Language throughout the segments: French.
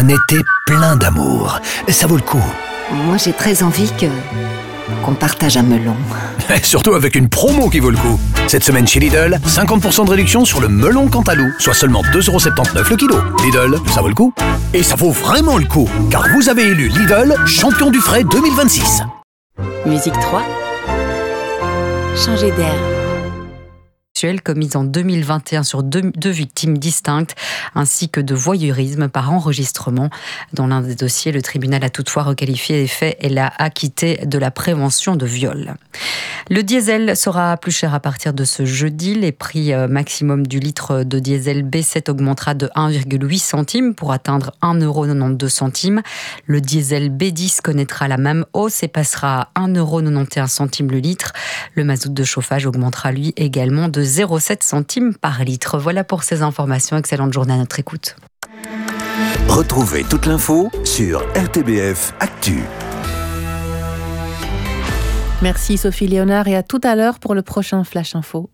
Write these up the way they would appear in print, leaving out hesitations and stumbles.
Un été plein d'amour. Ça vaut le coup. Moi, j'ai très envie qu'on partage un melon. Surtout avec une promo qui vaut le coup. Cette semaine chez Lidl, 50% de réduction sur le melon Cantalou, soit seulement 2,79€ le kilo. Lidl, ça vaut le coup. Et ça vaut vraiment le coup, car vous avez élu Lidl champion du frais 2026. Musique 3. Changer d'air. Commise en 2021 sur deux victimes distinctes, ainsi que de voyeurisme par enregistrement. Dans l'un des dossiers, le tribunal a toutefois requalifié les faits et l'a acquitté de la prévention de viol. Le diesel sera plus cher à partir de ce jeudi. Les prix maximum du litre de diesel B7 augmentera de 1,8 centimes pour atteindre 1,92€. Le diesel B10 connaîtra la même hausse et passera à 1,91€ le litre. Le mazout de chauffage augmentera lui également de 0,7 centimes par litre. Voilà pour ces informations. Excellente journée à notre écoute. Retrouvez toute l'info sur RTBF Actu. Merci Sophie Léonard et à tout à l'heure pour le prochain Flash Info.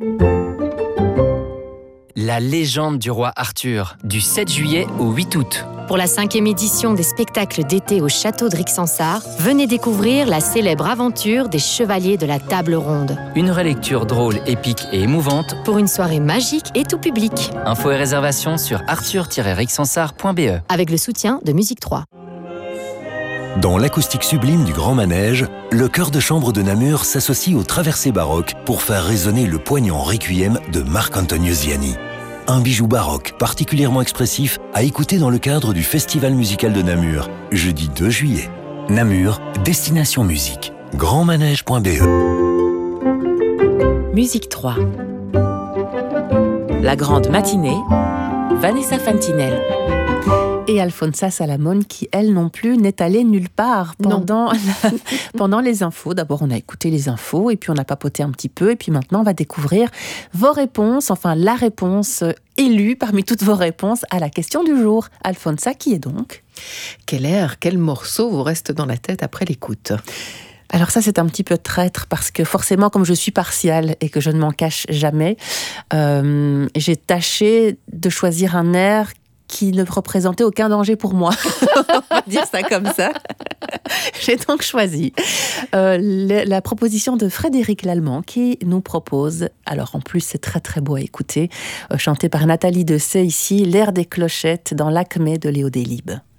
La légende du roi Arthur, du 7 juillet au 8 août. Pour la 5e édition des spectacles d'été au château de Rixensart, venez découvrir la célèbre aventure des chevaliers de la table ronde. Une relecture drôle, épique et émouvante Pour une soirée magique et tout public. Infos et réservations sur arthur-rixensart.be. Avec le soutien de Musique 3. Dans l'acoustique sublime du Grand Manège, le chœur de chambre de Namur s'associe aux traversées baroques pour faire résonner le poignant requiem de Marc-Antonio Ziani. Un bijou baroque particulièrement expressif à écouter dans le cadre du Festival musical de Namur, jeudi 2 juillet. Namur, destination musique. grandmanège.be. Musique 3. La grande matinée, Vanessa Fantinel. Et Alfonsa Salamone qui, elle non plus, n'est allée nulle part pendant les infos. D'abord, on a écouté les infos et puis on a papoté un petit peu. Et puis maintenant, on va découvrir vos réponses, enfin la réponse élue parmi toutes vos réponses à la question du jour. Alfonsa, qui est donc ? Quel air, quel morceau vous reste dans la tête après l'écoute ? Alors ça, c'est un petit peu traître parce que forcément, comme je suis partiale et que je ne m'en cache jamais, j'ai tâché de choisir un air qui ne représentait aucun danger pour moi. On va dire ça comme ça. J'ai donc choisi la proposition de Frédéric Lallemand qui nous propose, alors en plus c'est très très beau à écouter, chanté par Nathalie Dessay ici, l'air des clochettes dans l'Acmé de Léo Delibes.